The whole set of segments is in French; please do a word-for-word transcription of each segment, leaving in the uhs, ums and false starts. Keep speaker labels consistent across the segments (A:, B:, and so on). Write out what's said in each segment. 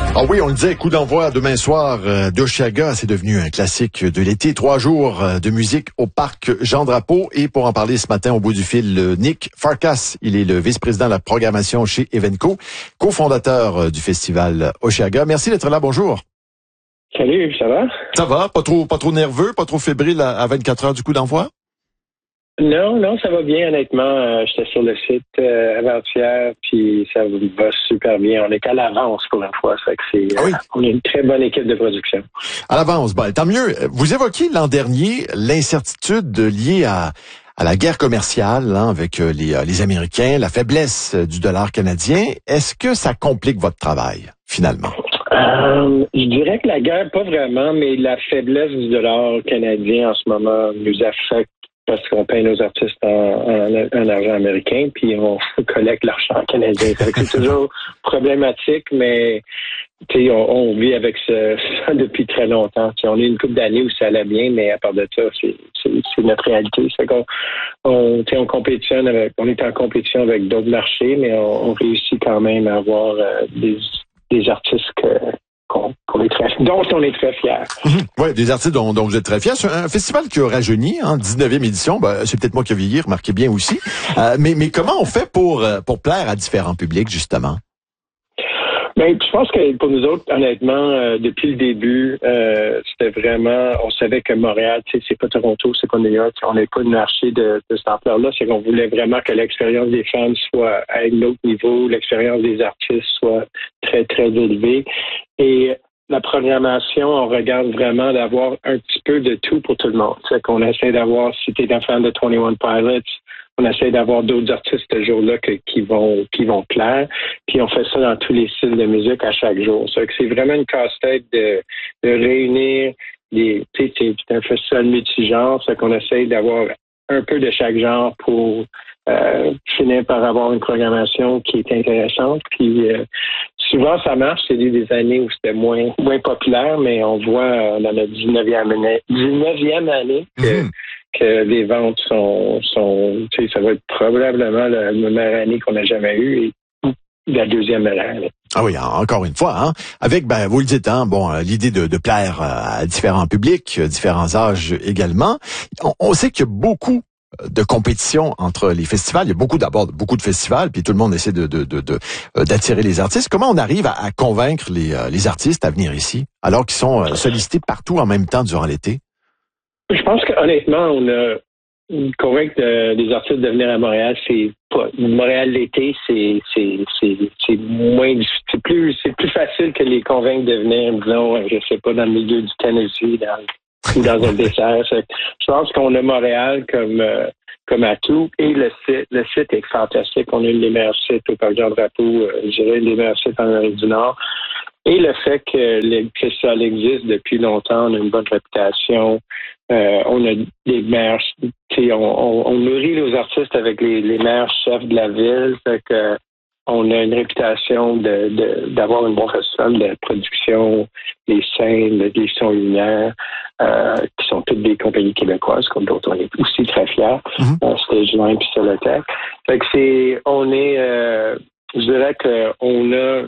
A: Ah oui, on le disait, coup d'envoi demain soir euh, d'Osheaga, c'est devenu un classique de l'été. Trois jours euh, de musique au parc Jean-Drapeau. Et pour en parler ce matin, au bout du fil, le Nick Farkas. Il est le vice-président de la programmation chez Evenco, cofondateur euh, du festival Osheaga. Merci d'être là, bonjour.
B: Salut, ça va?
A: Ça va? Pas trop, pas trop nerveux, pas trop fébrile à, à vingt-quatre heures du coup d'envoi?
B: Non, non, ça va bien, honnêtement. Euh, j'étais sur le site euh, avant-hier, puis ça va super bien. On est à l'avance pour une fois. Ça fait que c'est,
A: Ah oui.
B: euh, on a une très bonne équipe de production.
A: À l'avance, ben, tant mieux. Vous évoquiez l'an dernier l'incertitude liée à, à la guerre commerciale hein, avec les, les Américains, la faiblesse du dollar canadien. Est-ce que ça complique votre travail, finalement?
B: Euh, je dirais que la guerre, pas vraiment, mais la faiblesse du dollar canadien en ce moment nous affecte parce qu'on paye nos artistes en, en, en argent américain, puis on collecte l'argent canadien. C'est toujours problématique, mais on, on vit avec ce, ça depuis très longtemps. T'sais, on a une couple d'années où ça allait bien, mais à part de ça, c'est, c'est, c'est notre réalité. C'est qu'on on, on compétitionne avec, on est en compétition avec d'autres marchés, mais on, on réussit quand même à avoir euh, des, des artistes que Qu'on, qu'on est très, dont on est très fiers.
A: Mmh. Oui, des artistes dont, dont vous êtes très fiers. C'est un festival qui a rajeuni, hein, dix-neuvième édition. Ben, c'est peut-être moi qui ai vieilli, remarquez bien aussi. Euh, mais, mais comment on fait pour, pour plaire à différents publics, justement?
B: Ben, je pense que pour nous autres, honnêtement, euh, depuis le début, euh, c'était vraiment, on savait que Montréal, tu sais, c'est pas Toronto, c'est pas New York, on n'est pas une marché de, de cette ampleur-là, c'est qu'on voulait vraiment que l'expérience des fans soit à un autre niveau, l'expérience des artistes soit très, très élevée. Et la programmation, on regarde vraiment d'avoir un petit peu de tout pour tout le monde. C'est qu'on essaie d'avoir, si t'es un fan de vingt et un Pilots, on essaie d'avoir d'autres artistes ce jour-là que, qui vont qui vont plaire. Puis on fait ça dans tous les styles de musique à chaque jour. C'est que c'est vraiment une casse-tête de, de réunir des. Tu sais, c'est un festival multigenre, c'est qu'on essaie d'avoir un peu de chaque genre pour euh, finir par avoir une programmation qui est intéressante. Puis euh, souvent ça marche. C'est des, des années où c'était moins moins populaire, mais on voit euh, dans notre dix-neuvième année, dix-neuvième année que mm-hmm. que les ventes sont, sont tu sais, ça va être probablement la meilleure année qu'on n'a jamais eue et la deuxième meilleure année.
A: Ah oui, encore une fois, hein, avec, ben, vous le dites, hein, bon, l'idée de, de plaire à différents publics, différents âges également. On, on sait qu'il y a beaucoup de compétition entre les festivals. Il y a beaucoup d'abord beaucoup de festivals, puis tout le monde essaie de, de, de, de d'attirer les artistes. Comment on arrive à, à convaincre les, les artistes à venir ici, alors qu'ils sont sollicités partout en même temps durant l'été?
B: Je pense qu'honnêtement, on a convaincre des artistes de venir à Montréal, c'est pas Montréal l'été, c'est c'est c'est c'est moins c'est plus c'est plus facile que les convaincre de venir, disons, je sais pas, dans le milieu du Tennessee, dans ou dans un dessert. Je pense qu'on a Montréal comme euh, comme atout et le site le site est fantastique. On a une des meilleurs sites au Parc Jean-Drapeau, euh, je dirais une des meilleurs sites en Amérique du Nord. Et le fait que, le, que ça existe depuis longtemps, on a une bonne réputation, euh, on a des meilleurs, on, on, on nourrit nos artistes avec les, les meilleurs chefs de la ville, fait que on a une réputation de, de d'avoir un bon festival de production, des scènes, des sons lumière, euh, qui sont toutes des compagnies québécoises, comme d'autres on est aussi très fiers. Mm-hmm. euh, Stage Line puis Solotech. Fait que c'est, on est, euh, je dirais que on a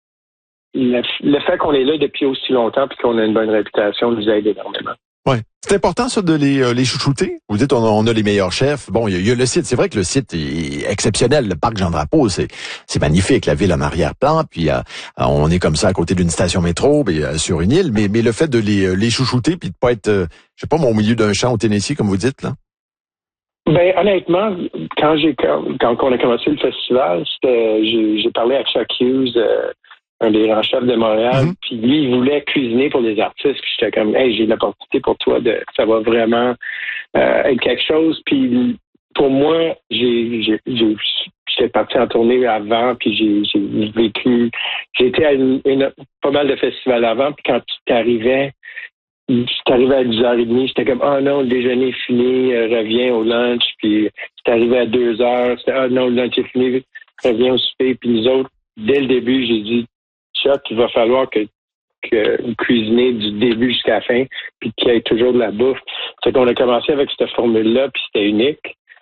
B: Le, le fait qu'on est là depuis aussi longtemps puis qu'on a une bonne réputation nous aide énormément.
A: Oui. C'est important, ça, de les, euh, les chouchouter? Vous dites, on a, on a les meilleurs chefs. Bon, il y, y a le site. C'est vrai que le site est exceptionnel. Le parc Jean-Drapeau, c'est, c'est magnifique. La ville en arrière-plan. Puis, euh, on est comme ça à côté d'une station métro, mais, euh, sur une île. Mais, mais le fait de les, les chouchouter puis de pas être, euh, je sais pas, au milieu d'un champ au Tennessee, comme vous dites, là.
B: Ben, honnêtement, quand j'ai, quand, quand on a commencé le festival, c'était, j'ai, j'ai parlé à Chuck Hughes, euh, un des grands chefs de Montréal, mm-hmm. puis lui, il voulait cuisiner pour les artistes, puis j'étais comme, hey, j'ai l'opportunité pour toi, de ça va vraiment euh, être quelque chose, puis pour moi, j'ai, j'ai, j'ai j'étais parti en tournée avant, puis j'ai, j'ai vécu, j'ai été à une, une, pas mal de festivals avant, puis quand tu t'arrivais, tu t'arrivais à dix heures trente, j'étais comme, oh non, le déjeuner est fini, euh, reviens au lunch, puis tu arrivé à deux heures, c'était, oh non, le lunch est fini, reviens au souper, puis nous autres, dès le début, j'ai dit, Chuck, il va falloir que, que vous cuisinez du début jusqu'à la fin, puis qu'il y ait toujours de la bouffe. C'est qu'on a commencé avec cette formule-là, puis c'était unique.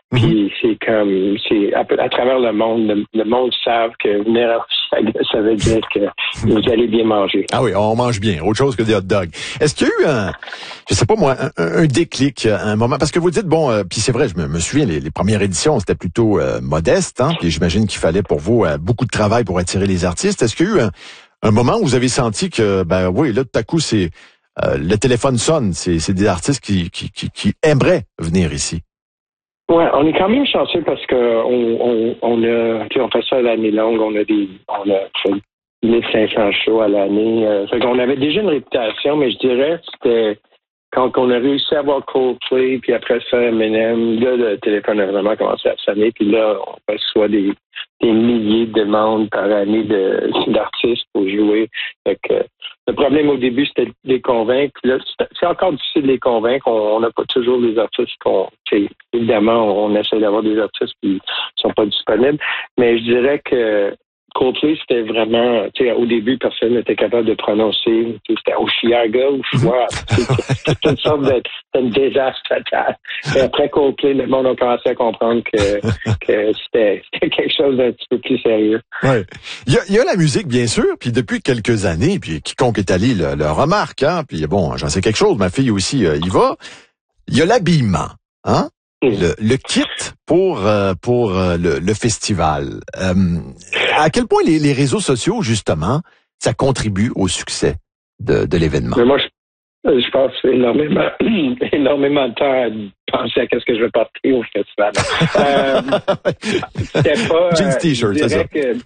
B: Puis c'est comme, c'est à, à travers le monde, le, le monde savent que venir à Oshiaga, ça veut dire que vous allez bien manger.
A: Ah oui, on mange bien, autre chose que des hot dogs. Est-ce qu'il y a eu un, je sais pas moi, un, un déclic, un moment, parce que vous dites, bon, euh, puis c'est vrai, je me, me souviens, les, les premières éditions, c'était plutôt euh, modeste, hein, puis j'imagine qu'il fallait pour vous euh, beaucoup de travail pour attirer les artistes. Est-ce qu'il y a eu un, un moment où vous avez senti que, ben oui, là, tout à coup, c'est euh, le téléphone sonne, c'est, c'est des artistes qui, qui, qui, qui aimeraient venir ici?
B: Ouais, on est quand même chanceux parce que on, on, on a, tu sais, on fait ça à l'année longue, on a des, on a fait mille cinq cents shows à l'année. Euh, fait qu'on avait déjà une réputation, mais je dirais que c'était quand on a réussi à avoir Coldplay, puis après ça, Eminem, là, le téléphone a vraiment commencé à sonner, puis là, on reçoit des, des milliers de demandes par année de, d'artistes pour jouer. Fait que, le problème au début, c'était de les convaincre. Là, c'est encore difficile de les convaincre. On n'a pas toujours des artistes qu'on... Évidemment, on essaie d'avoir des artistes qui sont pas disponibles. Mais je dirais que Coldplay, c'était vraiment... Tu sais, au début, personne n'était capable de prononcer. C'était Oshiaga ou Schwab. C'était une sorte de, de désastre total. Et après Coldplay, le monde a commencé à comprendre que, que c'était, c'était quelque chose d'un petit peu plus sérieux.
A: Ouais. Il y a, il y a la musique, bien sûr, puis depuis quelques années, puis quiconque est allé le, le remarque, hein, puis bon, j'en sais quelque chose, ma fille aussi euh, y va. Il y a l'habillement, hein? Le, le kit pour euh, pour euh, le, le festival. Euh, à quel point les, les réseaux sociaux, justement, ça contribue au succès de, de l'événement?
B: Mais moi, je, je passe énormément, énormément de temps à penser à qu'est-ce que je vais porter au festival. euh, c'était pas.
A: Jeans t-shirt, c'est ça.
B: Que,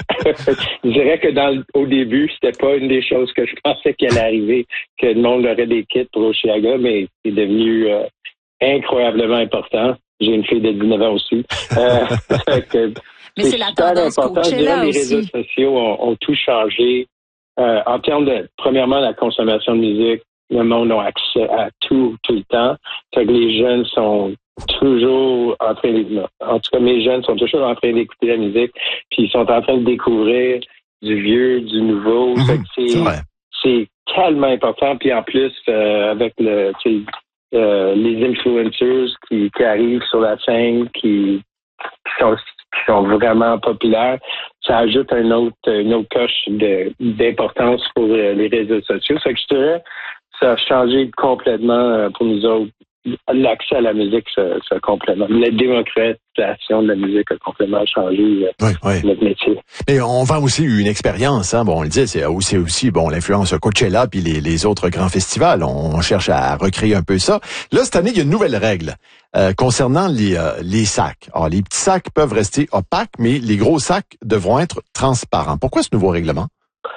B: je dirais que dans au début, c'était pas une des choses que je pensais qu'elle allait arriver, que le monde aurait des kits pour Oshiaga, mais c'est devenu euh, incroyablement important. J'ai une fille de dix-neuf ans aussi. Euh, que,
C: Mais c'est, c'est la tendance Coachella
B: les
C: aussi.
B: réseaux sociaux ont, ont tout changé. Euh, en termes de, premièrement, la consommation de musique, le monde a accès à tout, tout le temps. Fait que les jeunes sont toujours en train de, en tout cas, mes jeunes sont toujours en train d'écouter la musique, puis ils sont en train de découvrir du vieux, du nouveau.
A: Mmh,
B: fait que c'est,
A: c'est,
B: c'est tellement important. Puis en plus, euh, avec le, tu sais, Euh, les influencers qui, qui arrivent sur la scène, qui, qui, sont, qui sont vraiment populaires, ça ajoute un autre, une autre coche de, d'importance pour euh, les réseaux sociaux. Ça que je dirais, ça a changé complètement euh, pour nous autres. L'accès à la musique, ça, ça complètement. La démocratisation de la musique a complètement changé euh,
A: oui, oui.
B: notre métier.
A: Mais on vend aussi une expérience, hein. Bon, on le disait, c'est aussi, aussi bon, l'influence Coachella puis les, les autres grands festivals. On, on cherche à recréer un peu ça. Là, cette année, il y a une nouvelle règle euh, concernant les, euh, les sacs. Alors, les petits sacs peuvent rester opaques, mais les gros sacs devront être transparents. Pourquoi ce nouveau règlement?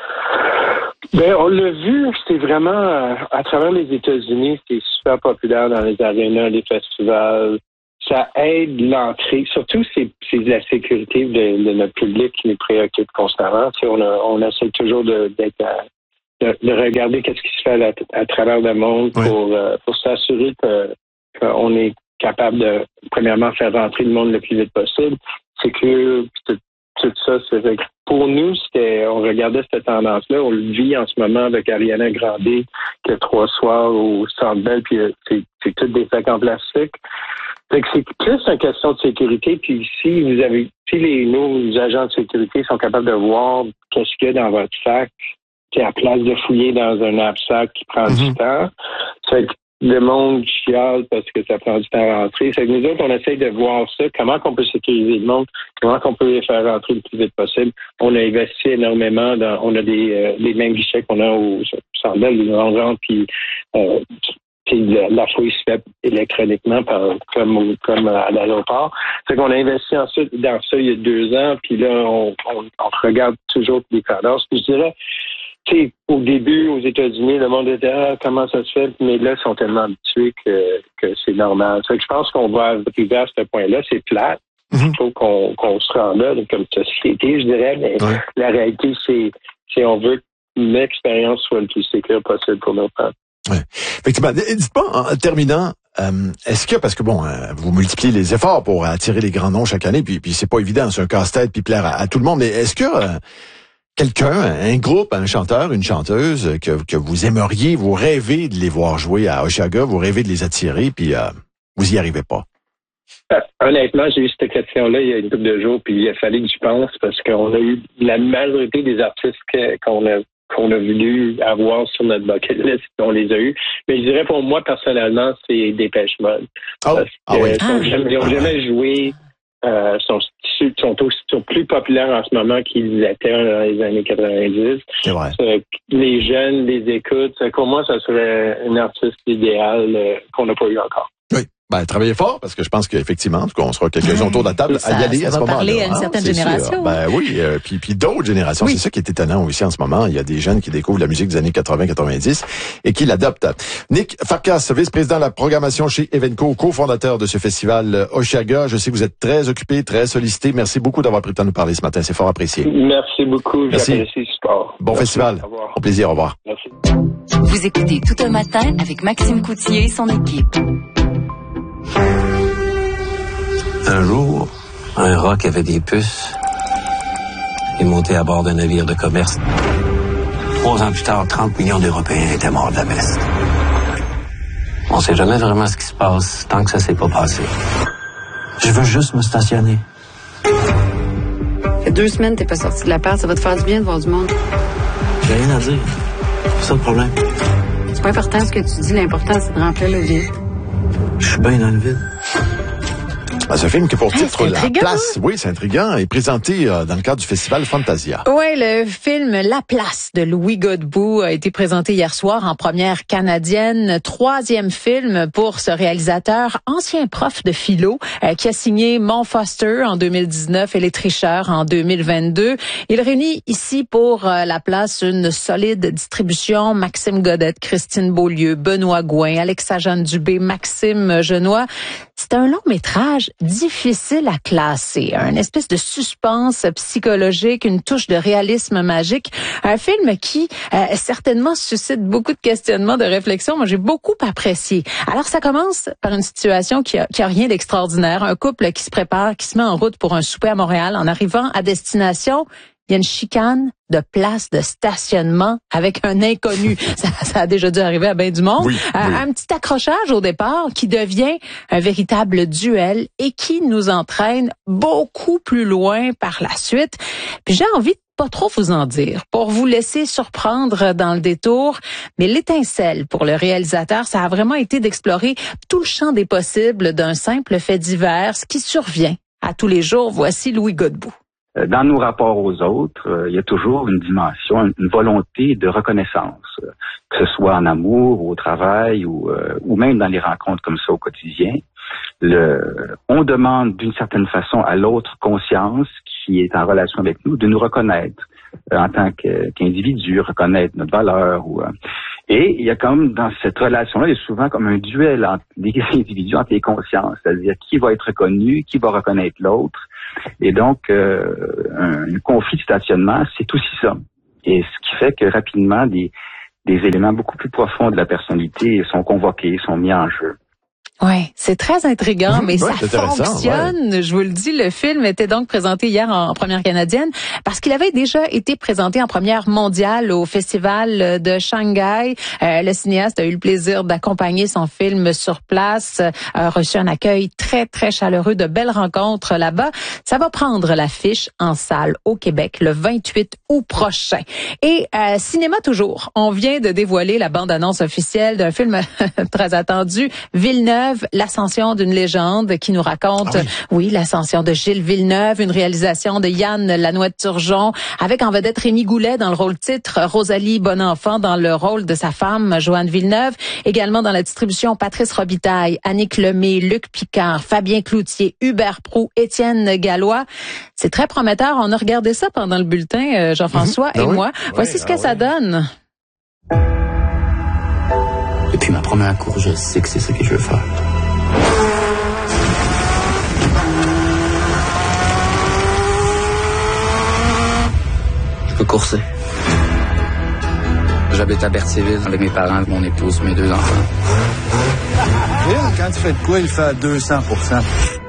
B: Ben, on l'a vu, c'est vraiment euh, à travers les États-Unis, c'est super populaire dans les arénas, les festivals. Ça aide l'entrée, surtout c'est, c'est la sécurité de, de notre public qui nous préoccupe constamment. Tu sais, on, a, on essaie toujours de, d'être à, de, de regarder qu'est-ce qui se fait à, à travers le monde pour, oui. euh, pour s'assurer que, qu'on est capable de, premièrement, faire rentrer le monde le plus vite possible. C'est que tout, tout ça, c'est vrai. Pour nous, c'était, on regardait cette tendance-là. On le vit en ce moment avec Ariana Grande, qui a trois soirs au Centre Bell, puis c'est, c'est tout des sacs en plastique. Fait que c'est plus une question de sécurité. Puis si vous avez, si les, nos agents de sécurité sont capables de voir qu'est-ce qu'il y a dans votre sac, c'est à place de fouiller dans un knapsack qui prend mm-hmm. du temps. Fait que le monde chiale parce que ça prend du temps à rentrer. C'est que nous autres, on essaye de voir ça, comment qu'on peut sécuriser le monde, comment qu'on peut les faire rentrer le plus vite possible. On a investi énormément dans, on a des, euh, les mêmes guichets qu'on a au Centre Bell, on rentre, puis euh, la, la fouille se fait électroniquement par, comme, comme à l'aéroport. Fait qu'on a investi ensuite dans ça il y a deux ans, puis là, on, on, on regarde toujours les tendances. Puis je dirais, tu sais, au début, aux États-Unis, le monde était ah, comment ça se fait, mais là, ils sont tellement habitués que, que c'est normal. Fait que je pense qu'on va arriver à ce point-là. C'est plate. Mm-hmm. Il faut qu'on, qu'on se rende là, comme société, je dirais, mais ouais. La réalité, c'est, c'est on veut qu'une expérience soit le plus sécure possible pour nos parents.
A: Ouais. Effectivement. Dites-moi, en terminant, euh, est-ce que, parce que bon, euh, vous multipliez les efforts pour attirer les grands noms chaque année, puis, puis c'est pas évident, c'est un casse-tête, puis plaire à, à tout le monde, mais est-ce que euh, quelqu'un, un groupe, un chanteur, une chanteuse que, que vous aimeriez, vous rêvez de les voir jouer à Oshiaga, vous rêvez de les attirer, puis euh, vous y arrivez pas?
B: Euh, honnêtement, j'ai eu cette question-là il y a une couple de jours, puis il a fallu que j'y pense parce qu'on a eu la majorité des artistes que, qu'on a qu'on a voulu avoir sur notre bucket list, on les a eus. Mais je dirais pour moi, personnellement, c'est Dépêche Mode.
A: Oh,
B: parce
A: ah oui.
B: qu'ils n'ont jamais joué, euh, sont, sont aussi sont plus populaires en ce moment qu'ils étaient dans les années quatre-vingt-dix.
A: C'est vrai.
B: Euh, les jeunes les écoutent. Pour moi, ça serait un artiste idéal euh, qu'on n'a pas eu encore.
A: Oui. Ben, travaillez fort, parce que je pense qu'effectivement, on sera quelques-uns autour de la table
C: ça,
A: à y aller
C: ça
A: à ce
C: va
A: moment-là.
C: parler à une
A: hein,
C: certaine
A: c'est
C: génération.
A: sûr. Ben oui, euh, puis, puis d'autres générations.
C: Oui.
A: C'est ça qui est étonnant aussi en ce moment. Il y a des jeunes qui découvrent la musique des années quatre-vingts quatre-vingt-dix et qui l'adoptent. Nick Farkas, vice-président de la programmation chez Evenco, cofondateur de ce festival Osheaga. Je sais que vous êtes très occupé, très sollicité. Merci beaucoup d'avoir pris le temps de nous parler ce matin. C'est fort apprécié.
B: Merci beaucoup.
A: Merci.
B: J'apprécie le sport.
A: Bon
B: Merci.
A: festival.
B: Au revoir.
A: Au plaisir. Au revoir.
B: Merci.
D: Vous écoutez Tout un matin avec Maxime Coutier et son équipe.
E: Un jour, un roc avait des puces et monté à bord d'un navire de commerce. Trois ans plus tard, trente millions d'Européens étaient morts de la peste. On sait jamais vraiment ce qui se passe tant que ça s'est pas passé. Je veux juste me stationner.
F: Ça fait deux semaines que t'es pas sorti de l'appart, ça va te faire du bien de voir du monde.
E: J'ai rien à dire. C'est ça le problème.
F: C'est pas important ce que tu dis, l'important c'est de remplir le vide.
E: Je suis bien dans le vide.
A: Ben, ce film qui pour
C: Hey,
A: titre
C: c'est
A: La
C: intriguant.
A: Place, oui, c'est intriguant, est présenté euh, dans le cadre du festival Fantasia.
C: Oui, le film La Place de Louis Godbout a été présenté hier soir en première canadienne. Troisième film pour ce réalisateur, ancien prof de philo, euh, qui a signé Mon Foster en deux mille dix-neuf et Les Tricheurs en deux mille vingt-deux. Il réunit ici pour euh, La Place une solide distribution. Maxime Godette, Christine Beaulieu, Benoît Gouin, Alexa-Jeanne Dubé, Maxime Genois. C'est un long métrage difficile à classer, un espèce de suspense psychologique, une touche de réalisme magique, un film qui euh, certainement suscite beaucoup de questionnements, de réflexions. Moi, j'ai beaucoup apprécié. Alors, ça commence par une situation qui a, qui a rien d'extraordinaire, un couple qui se prépare, qui se met en route pour un souper à Montréal. En arrivant à destination, il y a une chicane de place de stationnement avec un inconnu. ça, ça a déjà dû arriver à bien du monde.
A: Oui,
C: Euh,
A: oui.
C: Un petit accrochage au départ qui devient un véritable duel et qui nous entraîne beaucoup plus loin par la suite. Puis j'ai envie de pas trop vous en dire pour vous laisser surprendre dans le détour. Mais l'étincelle pour le réalisateur, ça a vraiment été d'explorer tout le champ des possibles d'un simple fait divers, ce qui survient à tous les jours. Voici Louis Godbout.
G: Dans nos rapports aux autres, euh, il y a toujours une dimension, une, une volonté de reconnaissance, euh, que ce soit en amour, au travail ou, euh, ou même dans les rencontres comme ça au quotidien. Le, on demande d'une certaine façon à l'autre conscience qui est en relation avec nous de nous reconnaître euh, en tant que, qu'individu, reconnaître notre valeur. Ou, euh, et il y a comme dans cette relation-là, il y a souvent comme un duel entre les individus, entre les consciences, c'est-à-dire qui va être reconnu, qui va reconnaître l'autre. Et donc, euh, un, un conflit de stationnement, c'est aussi ça. Et ce qui fait que rapidement, des, des éléments beaucoup plus profonds de la personnalité sont convoqués, sont mis en jeu.
C: Ouais, c'est très intriguant,
A: Mmh,
C: mais
A: ouais,
C: ça
A: c'est intéressant,
C: fonctionne. Je vous le dis, le film était donc présenté hier en première canadienne parce qu'il avait déjà été présenté en première mondiale au festival de Shanghai. Euh, le cinéaste a eu le plaisir d'accompagner son film sur place, a reçu un accueil très, très chaleureux, de belles rencontres là-bas. Ça va prendre l'affiche en salle au Québec le vingt-huit août prochain. Et euh, cinéma toujours, on vient de dévoiler la bande-annonce officielle d'un film très attendu, Villeneuve, l'ascension d'une légende, qui nous raconte, ah oui, oui l'ascension de Gilles Villeneuve, une réalisation de Yann Lanouette-Turgeon, avec en vedette Rémi Goulet dans le rôle titre, Rosalie Bonenfant dans le rôle de sa femme, Joanne Villeneuve, également dans la distribution Patrice Robitaille, Annick Lemay, Luc Picard, Fabien Cloutier, Hubert Proulx, Étienne Gallois. C'est très prometteur. On a regardé ça pendant le bulletin, euh, Jean-François
A: mmh.
C: et
A: ah
C: moi.
A: Oui.
C: Voici
A: oui,
C: ce que
A: ah
C: ça
A: oui.
C: donne.
E: Depuis ma première cour, je sais que c'est ce que je veux faire. Je peux courser. J'habite à Berthierville avec mes parents, mon épouse, mes deux enfants.
H: Quand tu fais de quoi, il fait à deux cents pour cent.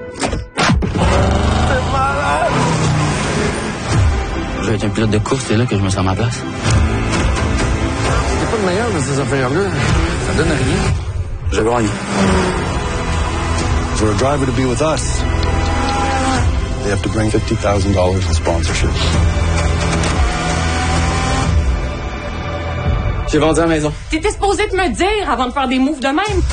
E: Je vais être un pilote de course, c'est là que je me sens à ma place.
H: C'est pas le meilleur de ces affaires-là. Ça donne rien.
E: Je gagne.
H: For a driver to be with us, they have to bring fifty thousand dollars in sponsorship.
I: J'ai vendu la maison.
J: T'étais supposé de me dire avant de faire des moves de même.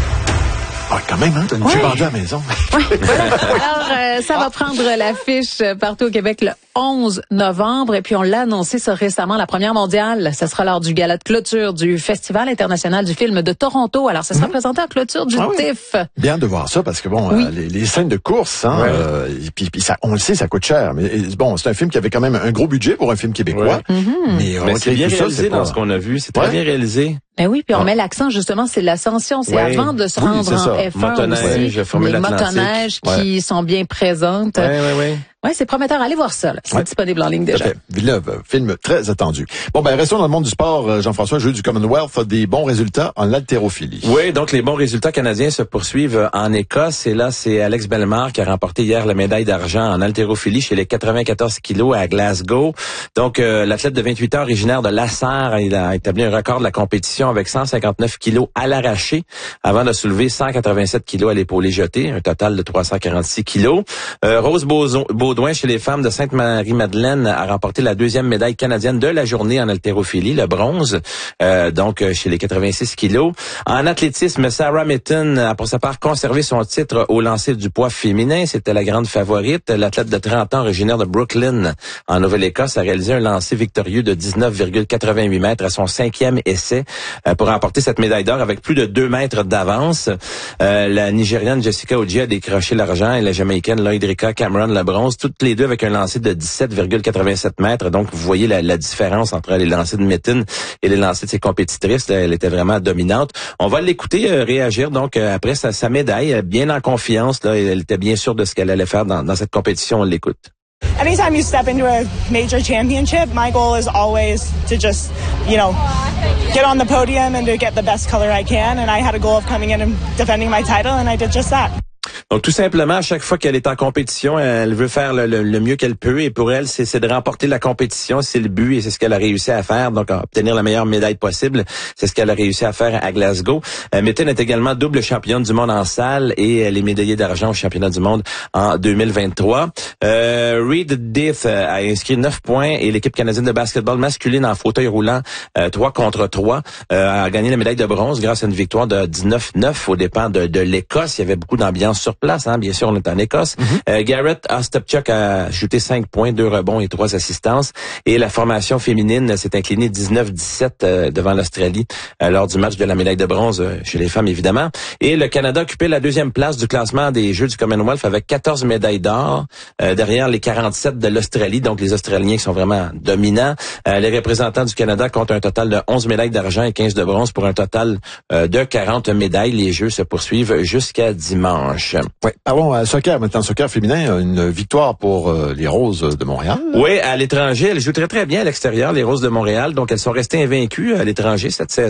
A: Ah, quand même, hein? T'as une ouais. vendu à la maison.
C: Ouais. Voilà. Alors, euh, ça va prendre l'affiche partout au Québec le onze novembre. Et puis, on l'a annoncé ça récemment, la première mondiale. Ça sera lors du gala de clôture du Festival international du film de Toronto. Alors, ça sera mmh. présenté en clôture du ah, T I F.
A: Oui. Bien de voir ça, parce que bon, oui. euh, les, les scènes de course, hein, ouais. euh, et puis, puis ça, on le sait, ça coûte cher. Mais bon, c'est un film qui avait quand même un gros budget pour un film québécois.
I: Ouais. Mmh.
A: Mais,
I: mais c'est bien réalisé
A: ça,
I: dans pas... ce qu'on a vu. C'est très ouais. bien réalisé.
C: Ben oui, puis on ah. met l'accent justement, c'est l'ascension, c'est ouais. avant de se rendre oui, en F un
I: motoneige,
C: aussi, les motoneiges qui ouais. sont bien présentes.
I: Oui, oui, oui.
C: Ouais, c'est prometteur. Allez voir ça. Là. C'est ouais. disponible en ligne déjà.
A: Okay. Villeneuve, film très attendu. Bon, ben restons dans le monde du sport. Jean-François, jeu du Commonwealth a des bons résultats en haltérophilie.
I: Oui, donc les bons résultats canadiens se poursuivent en Écosse. Et là, c'est Alex Bellemare qui a remporté hier la médaille d'argent en haltérophilie chez les quatre-vingt-quatorze kilos à Glasgow. Donc, euh, l'athlète de vingt-huit ans, originaire de Lassar, il a établi un record de la compétition avec cent cinquante-neuf kilos à l'arraché avant de soulever cent quatre-vingt-sept kilos à l'épaulé jeté, un total de trois cent quarante-six kilos. Euh, Rose Baudouin, Baudouin chez les femmes de Sainte-Marie-Madeleine a remporté la deuxième médaille canadienne de la journée en haltérophilie, le bronze, euh, donc chez les quatre-vingt-six kilos. En athlétisme, Sarah Mitten a pour sa part conservé son titre au lancer du poids féminin. C'était la grande favorite. L'athlète de trente ans, originaire de Brooklyn, en Nouvelle-Écosse, a réalisé un lancer victorieux de dix-neuf virgule quatre-vingt-huit mètres à son cinquième essai euh, pour remporter cette médaille d'or avec plus de deux mètres d'avance. Euh, la Nigériane Jessica Oji a décroché l'argent et la Jamaïcaine Loïdrika Cameron le bronze. Toutes les deux avec un lancer de dix-sept virgule quatre-vingt-sept mètres. Donc, vous voyez la, la différence entre les lancers de Mitten et les lancers de ses compétitrices. Là, elle était vraiment dominante. On va l'écouter euh, réagir donc euh, après sa, sa médaille, bien en confiance. Là, elle était bien sûre de ce qu'elle allait faire dans, dans cette compétition. On l'écoute.
K: Anytime you step into a major championship, my goal is always to just, you know, get on the podium and to get the best color I can. And I had a goal of coming in and defending my title, and I did just that.
I: Donc, tout simplement, à chaque fois qu'elle est en compétition, elle veut faire le, le, le mieux qu'elle peut. Et pour elle, c'est, c'est de remporter la compétition. C'est le but et c'est ce qu'elle a réussi à faire. Donc, à obtenir la meilleure médaille possible. C'est ce qu'elle a réussi à faire à Glasgow. Euh, Mitten est également double championne du monde en salle et elle est médaillée d'argent au championnat du monde en deux mille vingt-trois. Euh, Reed Dith a inscrit neuf points et l'équipe canadienne de basketball masculine en fauteuil roulant euh, trois contre trois euh, a gagné la médaille de bronze grâce à une victoire de dix-neuf neuf aux dépens de, de l'Écosse. Il y avait beaucoup d'ambiance sur place, hein. Bien sûr, on est en Écosse. Mm-hmm. Euh, Garrett Ostapchuk a shooté cinq points, deux rebonds et trois assistances. Et la formation féminine s'est inclinée dix-neuf dix-sept euh, devant l'Australie euh, lors du match de la médaille de bronze euh, chez les femmes, évidemment. Et le Canada occupait la deuxième place du classement des Jeux du Commonwealth avec quatorze médailles d'or euh, derrière les quarante-sept de l'Australie. Donc, les Australiens qui sont vraiment dominants. Euh, les représentants du Canada comptent un total de onze médailles d'argent et quinze de bronze pour un total euh, de quarante médailles. Les Jeux se poursuivent jusqu'à dimanche.
A: Ouais. Parlons à soccer, maintenant soccer féminin, une victoire pour euh, les Roses de Montréal.
I: Oui, à l'étranger, elles jouent très très bien à l'extérieur, les Roses de Montréal, donc elles sont restées invaincues à l'étranger cette saison.